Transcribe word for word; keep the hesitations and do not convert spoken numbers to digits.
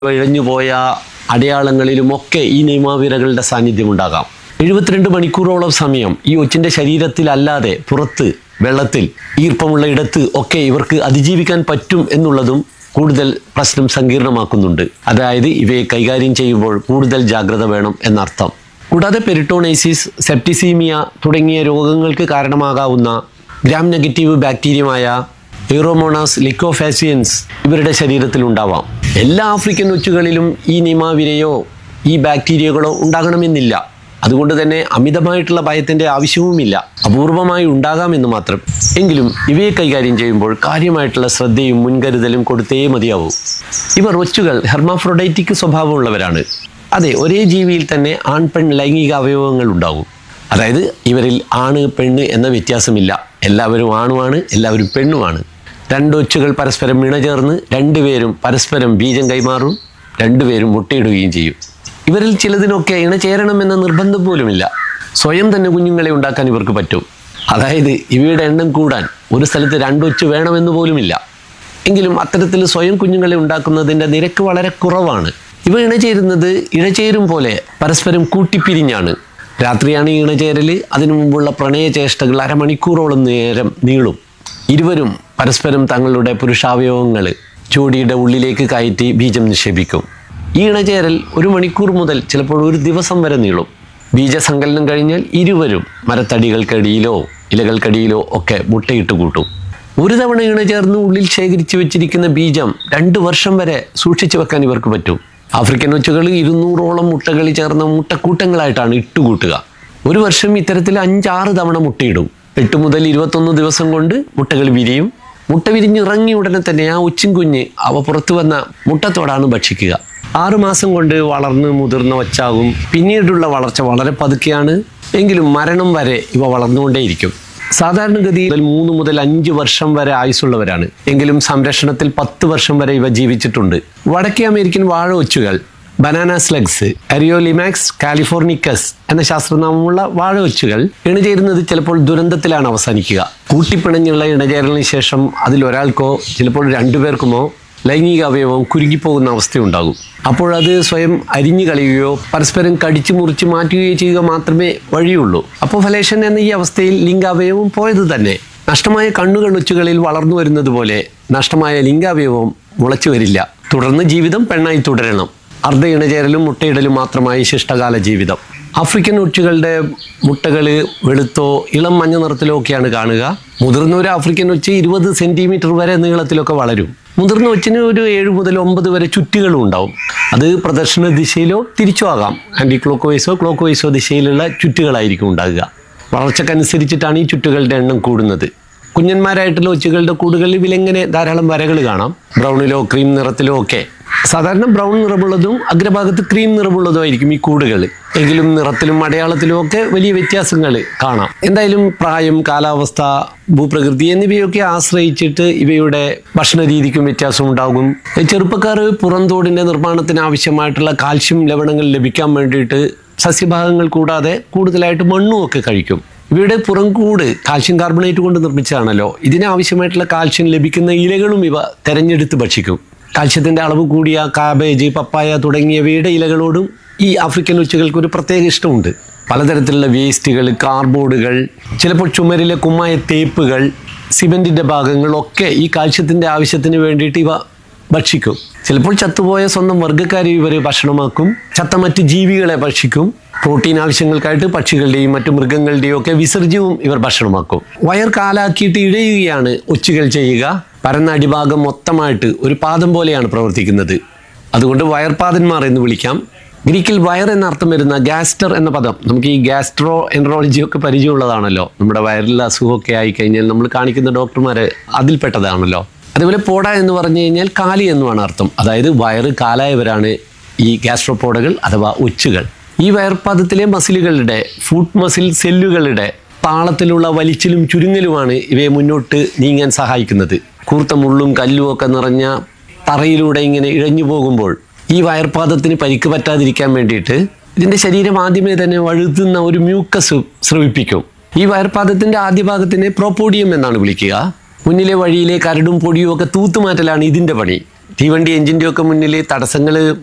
ഇഴഞ്ഞുപോയ അടയാളങ്ങളിലുമൊക്കെ ഈ നിയമാവിരകളുടെ സാന്നിധ്യം ഉണ്ടാകാം. എഴുപത്തിരണ്ട് മണിക്കൂറോളം സമയം ഈ ഒച്ചിൻ്റെ ശരീരത്തിലല്ലാതെ പുറത്ത് വെള്ളത്തിൽ ഈർപ്പമുള്ള ഇടത്ത് ഒക്കെ ഇവർക്ക് അതിജീവിക്കാൻ പറ്റും എന്നുള്ളതും കൂടുതൽ പ്രശ്നം സങ്കീർണമാക്കുന്നുണ്ട്. അതായത് ഇവയെ കൈകാര്യം ചെയ്യുമ്പോൾ കൂടുതൽ ജാഗ്രത വേണം എന്നർത്ഥം. കൂടാതെ പെരിട്ടോണൈസിസ്, സെപ്റ്റിസീമിയ തുടങ്ങിയ രോഗങ്ങൾക്ക് കാരണമാകാവുന്ന ഗ്രാം നെഗറ്റീവ് ബാക്ടീരിയമായ എയ്റോമോണാസ് ലിക്കോഫാസിയൻസ് ഇവരുടെ ശരീരത്തിലുണ്ടാവാം. എല്ലാ ആഫ്രിക്കൻ ഒച്ചുകളിലും ഈ നിമാവിരയോ ഈ ബാക്ടീരിയകളോ ഉണ്ടാകണമെന്നില്ല. അതുകൊണ്ട് തന്നെ അമിതമായിട്ടുള്ള ഭയത്തിൻ്റെ ആവശ്യവുമില്ല. അപൂർവമായി ഉണ്ടാകാമെന്ന് മാത്രം. എങ്കിലും ഇവയെ കൈകാര്യം ചെയ്യുമ്പോൾ കാര്യമായിട്ടുള്ള ശ്രദ്ധയും മുൻകരുതലും കൊടുത്തേ മതിയാവൂ. ഇവർ ഒച്ചുകൾ ഹെർമാഫ്രോഡൈറ്റിക് സ്വഭാവമുള്ളവരാണ്. അതെ, ഒരേ ജീവിയിൽ തന്നെ ആൺ പെൺ ലൈംഗിക അവയവങ്ങൾ ഉണ്ടാകും. അതായത് ഇവരിൽ ആണ് പെണ്ണ് എന്ന വ്യത്യാസമില്ല. എല്ലാവരും ആണുമാണ്, എല്ലാവരും പെണ്ണുമാണ്. രണ്ടൊച്ചുകൾ പരസ്പരം ഇണചേർന്ന് രണ്ടുപേരും പരസ്പരം ബീജം കൈമാറും, രണ്ടുപേരും മുട്ടയിടുകയും ചെയ്യും. ഇവരിൽ ചിലതിനൊക്കെ ഇണചേരണമെന്ന നിർബന്ധം പോലുമില്ല. സ്വയം തന്നെ കുഞ്ഞുങ്ങളെ ഉണ്ടാക്കാൻ ഇവർക്ക് പറ്റും. അതായത് ഇവയുടെ എണ്ണം കൂടാൻ ഒരു സ്ഥലത്ത് രണ്ടൊച്ചു വേണമെന്ന് പോലുമില്ല. എങ്കിലും അത്തരത്തിൽ സ്വയം കുഞ്ഞുങ്ങളെ ഉണ്ടാക്കുന്നതിൻ്റെ നിരക്ക് വളരെ കുറവാണ്. ഇവ ഇണചേരുന്നത് ഇണചേരും പോലെ പരസ്പരം കൂട്ടിപ്പിരിഞ്ഞാണ്. രാത്രിയാണ് ഈ ഇണചേരൽ. അതിനു മുമ്പുള്ള പ്രണയചേഷ്ടകൾ അരമണിക്കൂറോളം നേരം നീളും. ഇരുവരും പരസ്പരം തങ്ങളുടെ പുരുഷാവയവങ്ങൾ ജോഡിയുടെ ഉള്ളിലേക്ക് കയറ്റി ബീജം നിക്ഷേപിക്കും. ഈ ഇണചേരൽ ഒരു മണിക്കൂർ മുതൽ ചിലപ്പോൾ ഒരു ദിവസം വരെ നീളും. ബീജസങ്കലനം കഴിഞ്ഞാൽ ഇരുവരും മരത്തടികൾക്കടിയിലോ ഇലകൾക്കടിയിലോ ഒക്കെ മുട്ടയിട്ട് കൂട്ടും. ഒരു തവണ ഇണചേർന്ന് ഉള്ളിൽ ശേഖരിച്ചു വെച്ചിരിക്കുന്ന ബീജം രണ്ട് വർഷം വരെ സൂക്ഷിച്ചു വെക്കാൻ ഇവർക്ക് പറ്റും. ആഫ്രിക്കൻ ഒച്ചുകൾ ഇരുന്നൂറോളം മുട്ടകൾ ചേർന്ന മുട്ടക്കൂട്ടങ്ങളായിട്ടാണ് ഇട്ടുകൂട്ടുക. ഒരു വർഷം ഇത്തരത്തിൽ അഞ്ചാറ് തവണ മുട്ടയിടും. എട്ട് മുതൽ ഇരുപത്തൊന്ന് ദിവസം കൊണ്ട് മുട്ടകൾ വിരിയും. മുട്ട വിരിഞ്ഞിറങ്ങിയ ഉടനെ തന്നെ ആ ഒച്ചും കുഞ്ഞ് അവ പുറത്തു വന്ന മുട്ടത്തോടാണ് ഭക്ഷിക്കുക. ആറുമാസം കൊണ്ട് വളർന്ന് മുതിർന്ന ഒച്ചാകും. പിന്നീടുള്ള വളർച്ച വളരെ പതുക്കെയാണ്. എങ്കിലും മരണം വരെ ഇവ വളർന്നുകൊണ്ടേയിരിക്കും. സാധാരണഗതിയിൽ മൂന്ന് മുതൽ അഞ്ച് വർഷം വരെ ആയുസ്സുള്ളവരാണ്. എങ്കിലും സംരക്ഷണത്തിൽ പത്ത് വർഷം വരെ ഇവ ജീവിച്ചിട്ടുണ്ട്. വടക്കേ അമേരിക്കൻ വാഴ ഒച്ചുകൾ, ബനാന സ്ലഗ്സ്, അരിയോലിമാക്സ് കാലിഫോർണിക്കസ് എന്ന ശാസ്ത്രനാമമുള്ള വാഴ ഒച്ചുകൾ ഇണചേരുന്നത് ചിലപ്പോൾ ദുരന്തത്തിലാണ് അവസാനിക്കുക. കൂട്ടിപ്പിണഞ്ഞുള്ള ഇണചേരലിന് ശേഷം അതിലൊരാൾക്കോ ചിലപ്പോൾ രണ്ടുപേർക്കുമോ ലൈംഗിക അവയവം കുരുങ്ങിപ്പോകുന്ന അവസ്ഥയുണ്ടാകും. അപ്പോഴത് സ്വയം അരിഞ്ഞു കളയുകയോ പരസ്പരം കടിച്ചു മുറിച്ച് മാറ്റുകയോ ചെയ്യുക മാത്രമേ വഴിയുള്ളൂ. അപ്പോഫലേഷൻ എന്ന ഈ അവസ്ഥയിൽ ലിംഗാവയവം പോയത് തന്നെ. നഷ്ടമായ കണ്ണുകൾ ഒച്ചുകളിൽ വളർന്നു വരുന്നത് പോലെ നഷ്ടമായ ലിംഗാവയവം മുളച്ചു വരില്ല. തുടർന്ന് ജീവിതം പെണ്ണായി തുടരണം. അർദ്ധ ഇണചേരലും മുട്ടയിടലും മാത്രമായി ശിഷ്ടകാല ജീവിതം. ആഫ്രിക്കൻ ഒച്ചുകളുടെ മുട്ടകൾ വെളുത്തോ ഇളം മഞ്ഞ നിറത്തിലോ ഒക്കെയാണ് കാണുക. മുതിർന്ന ഒരു ആഫ്രിക്കൻ ഒച്ച് ഇരുപത് സെൻറ്റിമീറ്റർ വരെ നീളത്തിലൊക്കെ വളരും. മുതിർന്ന ഒച്ചിന് ഒരു ഏഴ് മുതൽ ഒമ്പത് വരെ ചുറ്റുകളും ഉണ്ടാവും. അത് പ്രദർശന ദിശയിലോ തിരിച്ചോ ആകാം. ആൻറ്റി ക്ലോക്ക് വൈസോ ക്ലോക്ക് വൈസോ ദിശയിലുള്ള ചുറ്റുകളായിരിക്കും ഉണ്ടാകുക. വളർച്ചക്കനുസരിച്ചിട്ടാണ് ഈ ചുറ്റുകളുടെ എണ്ണം കൂടുന്നത്. കുഞ്ഞന്മാരായിട്ടുള്ള ഒച്ചുകളുടെ കൂടുകളിൽ വിലങ്ങനെ ധാരാളം വരകൾ കാണാം. ബ്രൗണിലോ ക്രീം നിറത്തിലോ ഒക്കെ. സാധാരണ ബ്രൗൺ നിറമുള്ളതും അഗ്രഭാഗത്ത് ക്രീം നിറമുള്ളതും ആയിരിക്കും ഈ കൂടുകൾ. എങ്കിലും നിറത്തിലും അടയാളത്തിലും ഒക്കെ വലിയ വ്യത്യാസങ്ങൾ കാണാം. എന്തായാലും പ്രായം, കാലാവസ്ഥ, ഭൂപ്രകൃതി എന്നിവയൊക്കെ ആശ്രയിച്ചിട്ട് ഇവയുടെ ഭക്ഷണ രീതിക്കും വ്യത്യാസം ഉണ്ടാകും. ചെറുപ്പക്കാർ പുറന്തോടിൻ്റെ നിർമ്മാണത്തിന് ആവശ്യമായിട്ടുള്ള കാൽഷ്യം ലവണങ്ങൾ ലഭിക്കാൻ വേണ്ടിയിട്ട് സസ്യഭാഗങ്ങൾ കൂടാതെ കൂടുതലായിട്ട് മണ്ണും ഒക്കെ കഴിക്കും. ഇവയുടെ പുറംകൂട് കാൽഷ്യം കാർബണേറ്റ് കൊണ്ട് നിർമ്മിച്ചതാണല്ലോ. ഇതിനാവശ്യമായിട്ടുള്ള കാൽഷ്യം ലഭിക്കുന്ന ഇലകളും ഇവ തെരഞ്ഞെടുത്ത് ഭക്ഷിക്കും. കാൽഷ്യത്തിൻ്റെ അളവ് കൂടിയ കാബേജ്, പപ്പായ തുടങ്ങിയവയുടെ ഇലകളോടും ഈ ആഫ്രിക്കൻ ഒച്ചുകൾക്ക് ഒരു പ്രത്യേക ഇഷ്ടമുണ്ട്. പലതരത്തിലുള്ള വേസ്റ്റുകൾ, കാർഡ്ബോർഡുകൾ, ചിലപ്പോൾ ചുമരിലെ കുമ്മായ തേപ്പുകൾ, സിമെൻറ്റിൻ്റെ ഭാഗങ്ങളൊക്കെ ഈ കാൽഷ്യത്തിൻ്റെ ആവശ്യത്തിന് വേണ്ടിയിട്ട് ഇവ ഭക്ഷിക്കും. ചിലപ്പോൾ ചത്തുപോയ സ്വന്തം വർഗ്ഗക്കാരെ ഇവർ ഭക്ഷണമാക്കും. ചത്ത മറ്റ് ജീവികളെ ഭക്ഷിക്കും. പ്രോട്ടീൻ ആവശ്യങ്ങൾക്കായിട്ട് പക്ഷികളുടെയും മറ്റു മൃഗങ്ങളുടെയും ഒക്കെ വിസർജ്യവും ഇവർ ഭക്ഷണമാക്കും. വയർ കാലാക്കിയിട്ട് ഇഴയുകയാണ് ഒച്ചുകൾ ചെയ്യുക. പരന്ന അടിഭാഗം മൊത്തമായിട്ട് ഒരു പാദം പോലെയാണ് പ്രവർത്തിക്കുന്നത്. അതുകൊണ്ട് വയർപാദന്മാർ എന്ന് വിളിക്കാം. ഗ്രീക്കിൽ വയർ എന്ന അർത്ഥം വരുന്ന ഗാസ്റ്റർ എന്ന പദം, നമുക്ക് ഈ ഗാസ്ട്രോ എൻട്രോളജി ഒക്കെ പരിചയമുള്ളതാണല്ലോ. നമ്മുടെ വയറിൽ അസുഖമൊക്കെ ആയിക്കഴിഞ്ഞാൽ നമ്മൾ കാണിക്കുന്ന ഡോക്ടർമാർ അതിൽപ്പെട്ടതാണല്ലോ. അതുപോലെ പോഡ എന്ന് പറഞ്ഞു കഴിഞ്ഞാൽ കാലി എന്നുമാണ് അർത്ഥം. അതായത് വയറ് കാലായവരാണ് ഈ ഗാസ്ട്രോപോഡകൾ അഥവാ ഒച്ചുകൾ. ഈ വയർപാദത്തിലെ മസിലുകളുടെ, ഫുട്ട് മസിൽ സെല്ലുകളുടെ താളത്തിലുള്ള വലിച്ചിലും ചുരുങ്ങലുമാണ് ഇവയെ മുന്നോട്ട് നീങ്ങാൻ സഹായിക്കുന്നത്. കൂർത്ത മുള്ളും കല്ലും ഒക്കെ നിറഞ്ഞ തറയിലൂടെ ഇങ്ങനെ ഇഴഞ്ഞു പോകുമ്പോൾ ഈ വയർപാദത്തിന് പരിക്ക് പറ്റാതിരിക്കാൻ വേണ്ടിയിട്ട് ഇതിൻ്റെ ശരീരം ആദ്യമേ തന്നെ വഴുതുന്ന ഒരു മ്യൂക്കസ് സ്രവിപ്പിക്കും. ഈ വയർപാദത്തിൻ്റെ ആദ്യ ഭാഗത്തിനെ പ്രോപോഡിയം എന്നാണ് വിളിക്കുക. മുന്നിലെ വഴിയിലെ കരടും പൊടിയും ഒക്കെ തൂത്തുമാറ്റലാണ് ഇതിൻ്റെ പണി. തീവണ്ടി എഞ്ചിൻ്റെ ഒക്കെ മുന്നിൽ തടസ്സങ്ങൾ